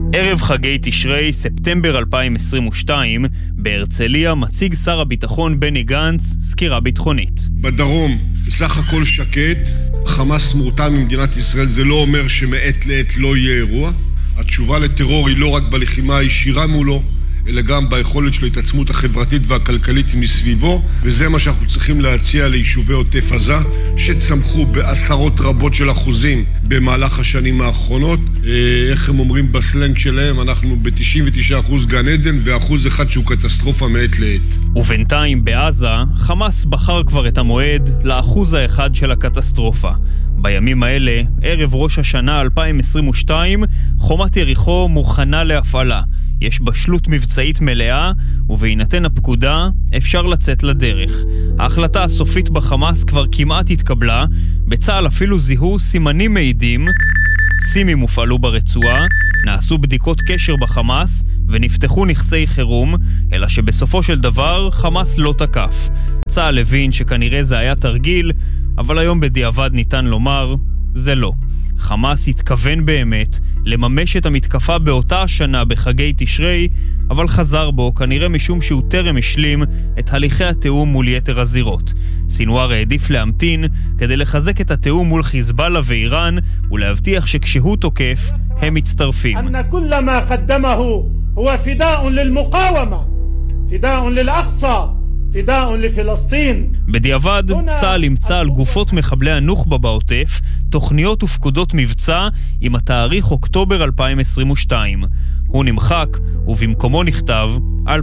ערב חגי תשרי, ספטמבר 2022, בהרצליה מציג שר הביטחון בני גנץ סקירה ביטחונית. בדרום, בסך הכל שקט, חמאס מורתע ממדינת ישראל, זה לא אומר שמעת לעת לא יהיה אירוע. התשובה לטרור היא לא רק בלחימה הישירה מולו, אלא גם ביכולת של ההתעצמות החברתית והכלכלית מסביבו, וזה מה שאנחנו צריכים להציע ליישובי עוטף עזה, שצמחו בעשרות רבות של אחוזים במהלך השנים האחרונות. איך הם אומרים בסלנג שלהם, אנחנו ב-99% גן עדן ו1% שהוא קטסטרופה מעת לעת. ובינתיים בעזה, חמאס בחר כבר את המועד ל1% של הקטסטרופה. בימים האלה, ערב ראש השנה 2022, חומת יריחו מוכנה להפעלה. יש בשלות מבצעית מלאה, ובהינתן הפקודה אפשר לצאת לדרך. ההחלטה הסופית בחמאס כבר כמעט התקבלה, בצה"ל אפילו זיהו סימנים מעידים, סימים הופעלו ברצועה, נעשו בדיקות קשר בחמאס ונפתחו נכסי חירום, אלא שבסופו של דבר חמאס לא תקף. צה"ל הבין שכנראה זה היה תרגיל, אבל היום בדיעבד ניתן לומר, זה לא. חמאס התכוון באמת לממש את המתקפה באותה השנה בחגי תשרי, אבל חזר בו כנראה משום שהוא טרם השלים את הליכי התיאום מול יתר הזירות. סינואר העדיף להמתין כדי לחזק את התיאום מול חיזבאללה ואיראן ולהבטיח שכשהוא תוקף הם מצטרפים. אנ כל מה קדמהו הוא פדאء ללמקאומה, פדאء לאלאקצא, פדאء לפלסטין. בדיעבד, צה"ל ימצא על גופות מחבלי הנוח'בה בעוטף תוכניות ופקודות מבצע עם התאריך אוקטובר 2022. הוא נמחק ובמקומו נכתב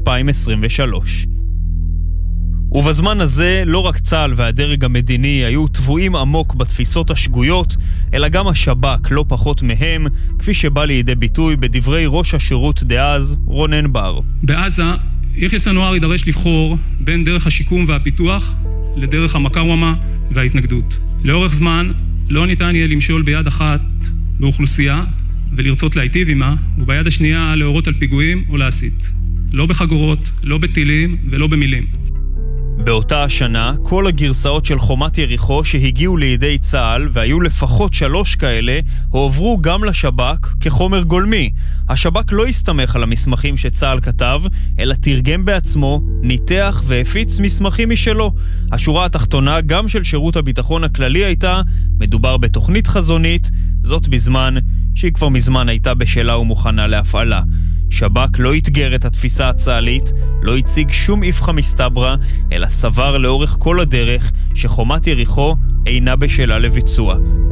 2023. ובזמן הזה לא רק צה"ל והדרג המדיני היו טבועים עמוק בתפיסות השגויות, אלא גם השב"כ לא פחות מהם, כפי שבא לידי ביטוי בדברי ראש השירות דאז רונן בר. בעזה יחיא סנוואר יידרש לבחור בין דרך השיקום והפיתוח לדרך המקאוומה וההתנגדות. לאורך זמן לא ניתן יהיה למשול ביד אחת באוכלוסייה ולרצות להיטיב עימה, וביד השנייה להורות על פיגועים או להסית. לא בחגורות, לא בטילים ולא במילים. באותה השנה, כל הגרסאות של חומת יריחו שהגיעו לידי צה"ל, והיו לפחות 3 כאלה, הועברו גם לשב"כ כחומר גולמי. השב"כ לא הסתמך על המסמכים שצה"ל כתב, אלא תרגם בעצמו, ניתח והפיץ מסמכים משלו. השורה התחתונה, גם של שירות הביטחון הכללי הייתה, מדובר בתוכנית חזונית, זאת בזמן שהיא כבר מזמן הייתה בשלה ומוכנה להפעלה. שב"כ לא התגר את התפיסה הצה"לית, לא הציג שום איפכא מסתברא, אלא סבר לאורך כל הדרך שחומת יריחו אינה בשלה לביצוע.